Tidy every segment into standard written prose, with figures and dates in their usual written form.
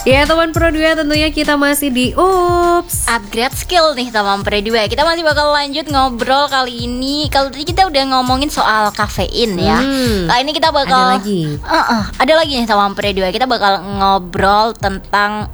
Ya teman Pro 2, tentunya kita masih di UPS Upgrade skill nih teman Pro 2. Kita masih bakal lanjut ngobrol kali ini. Kalau tadi kita udah ngomongin soal kafein ya. Kali ini kita bakal ada lagi nih teman Pro 2. Kita bakal ngobrol tentang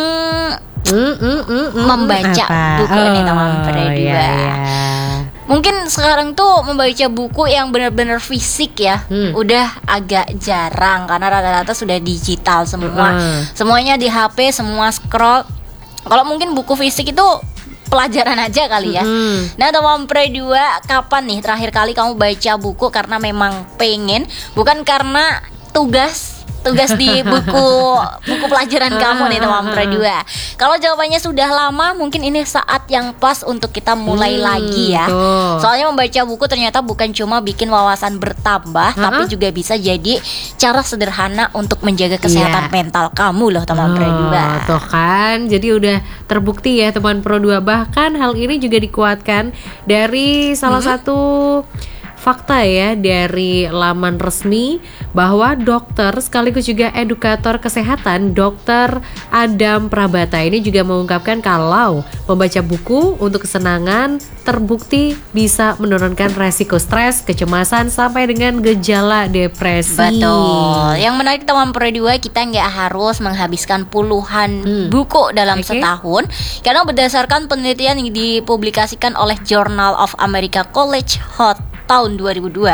membaca buku nih teman Pro 2. Mungkin sekarang tuh membaca buku yang benar-benar fisik ya udah agak jarang karena rata-rata sudah digital semua. Semuanya di HP, semua scroll. Kalau mungkin buku fisik itu pelajaran aja kali ya. Nah teman Pro 2, kapan nih terakhir kali kamu baca buku karena memang pengen, bukan karena tugas di buku pelajaran kamu nih teman Pro 2. Kalau jawabannya sudah lama, mungkin ini saat yang pas untuk kita mulai lagi ya. Soalnya membaca buku ternyata bukan cuma bikin wawasan bertambah, tapi juga bisa jadi cara sederhana untuk menjaga kesehatan mental kamu loh teman Pro 2. Tuh kan, jadi udah terbukti ya teman Pro 2. Bahkan hal ini juga dikuatkan dari salah satu fakta ya dari laman resmi bahwa dokter sekaligus juga edukator kesehatan Dr. Adam Prabata ini juga mengungkapkan kalau membaca buku untuk kesenangan terbukti bisa menurunkan resiko stres, kecemasan sampai dengan gejala depresi. Betul. Yang menarik teman Pro 2, kita nggak harus menghabiskan puluhan buku dalam setahun, karena berdasarkan penelitian yang dipublikasikan oleh Journal of American College Health tahun 2022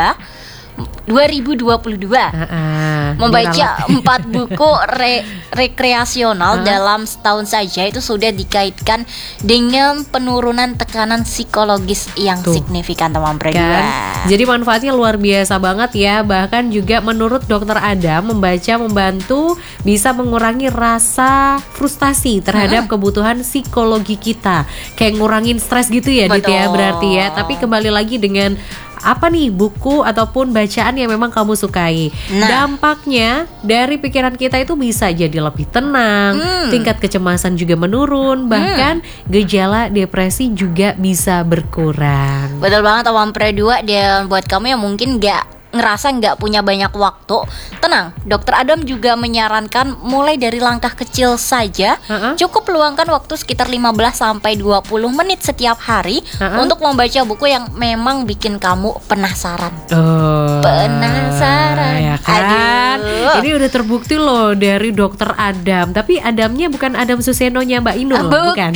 membaca 4 buku rekreasional dalam setahun saja itu sudah dikaitkan dengan penurunan tekanan psikologis yang signifikan teman Pro 2. Jadi manfaatnya luar biasa banget ya. Bahkan juga menurut Dr. Adam, membaca membantu bisa mengurangi rasa frustasi terhadap kebutuhan psikologi kita. Kayak ngurangin stres gitu ya Dit ya berarti ya. Tapi kembali lagi dengan apa nih buku ataupun bacaan yang memang kamu sukai. Dampaknya dari pikiran kita itu bisa jadi lebih tenang, tingkat kecemasan juga menurun, bahkan gejala depresi juga bisa berkurang. Betul banget teman Pro 2. Dan buat kamu yang mungkin ngerasa nggak punya banyak waktu, tenang, Dr. Adam juga menyarankan mulai dari langkah kecil saja. Cukup luangkan waktu sekitar 15-20 menit setiap hari untuk membaca buku yang memang bikin kamu penasaran. Penasaran ya kan? Ini udah terbukti loh dari Dr. Adam. Tapi Adamnya bukan Adam Suseno-nya Mbak Inul. Bukan.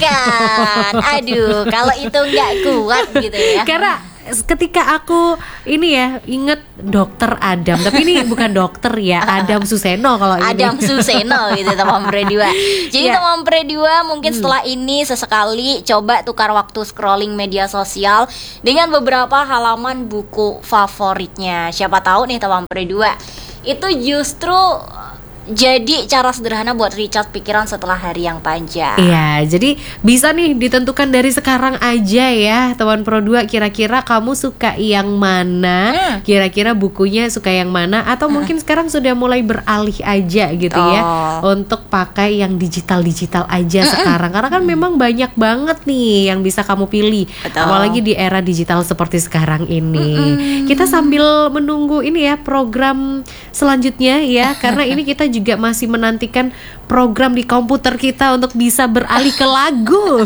Aduh, kalau itu nggak kuat gitu ya. Karena ketika aku ini ya inget Dokter Adam, tapi ini bukan dokter ya, Adam Suseno kalau ini. Adam Suseno gitu teman Pro 2. Jadi teman Pro 2 mungkin setelah ini sesekali coba tukar waktu scrolling media sosial dengan beberapa halaman buku favoritnya. Siapa tahu nih teman Pro 2 itu justru jadi cara sederhana buat recharge pikiran setelah hari yang panjang. Iya, jadi bisa nih ditentukan dari sekarang aja ya teman Pro 2, kira-kira kamu suka yang mana, kira-kira bukunya suka yang mana, atau mungkin sekarang sudah mulai beralih aja gitu ya untuk pakai yang digital aja sekarang. Karena kan memang banyak banget nih yang bisa kamu pilih. Apalagi di era digital seperti sekarang ini. Kita sambil menunggu ini ya program selanjutnya ya, karena ini kita juga masih menantikan program di komputer kita untuk bisa beralih ke lagu.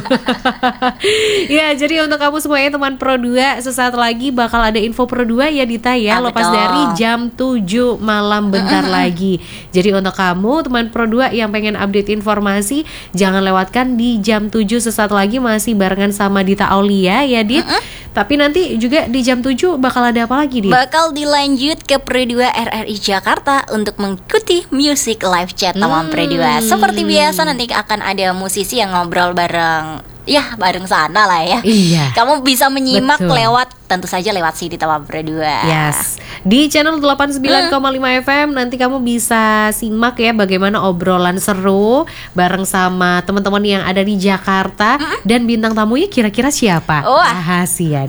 Ya, jadi untuk kamu semuanya teman Pro 2, sesaat lagi bakal ada info Pro 2 ya Dita ya, lepas dari jam 7 malam bentar lagi. Jadi untuk kamu teman Pro 2 yang pengen update informasi, jangan lewatkan di jam 7 sesaat lagi, masih barengan sama Dita Aulia ya Dit. Tapi nanti juga di jam 7 bakal ada apa lagi Dit? Bakal dilanjut ke Pro 2 RRI Jakarta untuk mengikuti music live chat teman Pro 2. Seperti biasa nanti akan ada musisi yang ngobrol bareng sana lah ya. Kamu bisa menyimak lewat, tentu saja lewat CD Teman Pro 2. Yes. Di channel 89,5 FM nanti kamu bisa simak ya bagaimana obrolan seru bareng sama teman-teman yang ada di Jakarta. Dan bintang tamunya kira-kira siapa? Rahasia.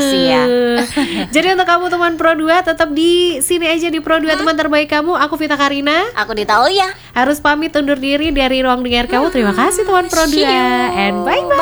Jadi untuk kamu teman Pro 2, tetap di sini aja di Pro 2 teman terbaik kamu. Aku Vita Karina. Aku Dita Aulia. Harus pamit undur diri dari ruang dengar kamu. Terima kasih teman Pro 2 and bye-bye.